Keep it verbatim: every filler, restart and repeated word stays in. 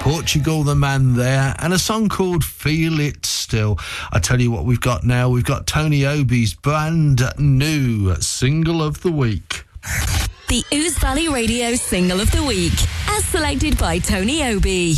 Portugal the Man there, and a song called Feel It Still. I tell you what we've got now. We've got Tony Obi's brand new single of the week. The Ouse Valley Radio Single of the Week, as selected by Tony Obi.